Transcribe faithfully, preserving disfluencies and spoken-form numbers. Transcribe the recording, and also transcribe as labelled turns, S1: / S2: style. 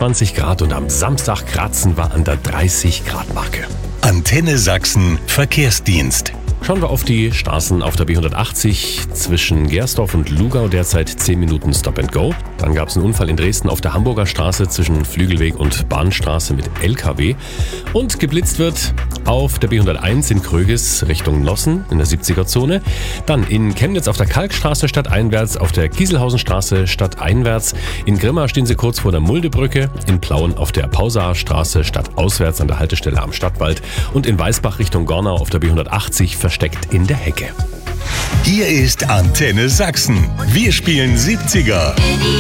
S1: vierundzwanzig Grad und am Samstag kratzen wir an der dreißig Grad Marke.
S2: Antenne Sachsen Verkehrsdienst.
S1: Schauen wir auf die Straßen auf der B hundertachtzig zwischen Gersdorf und Lugau, derzeit zehn Minuten Stop and Go. Dann gab es einen Unfall in Dresden auf der Hamburger Straße zwischen Flügelweg und Bahnstraße mit L K W. Und geblitzt wird auf der B hunderteins in Krögis Richtung Nossen in der siebziger-Zone. Dann in Chemnitz auf der Kalkstraße stadteinwärts, auf der Kieselhausenstraße stadteinwärts. In Grimma stehen sie kurz vor der Muldebrücke. In Plauen auf der Pausaarstraße stadtauswärts an der Haltestelle am Stadtwald. Und in Weißbach Richtung Gornau auf der B hundertachtzig versteckt in der Hecke.
S2: Hier ist Antenne Sachsen. Wir spielen siebziger.